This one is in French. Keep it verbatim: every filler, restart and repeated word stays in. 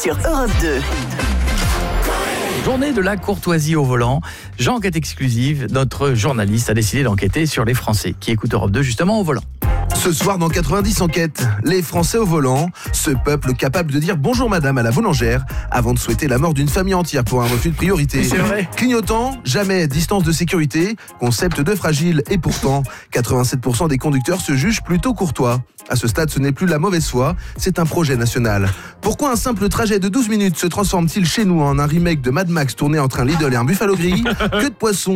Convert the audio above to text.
sur Europe deux. Journée de la courtoisie au volant. J'enquête exclusive. Notre journaliste a décidé d'enquêter sur les Français qui écoutent Europe deux justement au volant. Ce soir dans quatre-vingt-dix enquêtes, les Français au volant, ce peuple capable de dire bonjour madame à la boulangère avant de souhaiter la mort d'une famille entière pour un refus de priorité. C'est vrai. Clignotant, jamais, distance de sécurité, concept de fragile et pourtant, quatre-vingt-sept pour cent des conducteurs se jugent plutôt courtois. À ce stade, ce n'est plus la mauvaise foi, c'est un projet national. Pourquoi un simple trajet de douze minutes se transforme-t-il chez nous en un remake de Mad Max tourné entre un Lidl et un Buffalo Grill? Que de poissons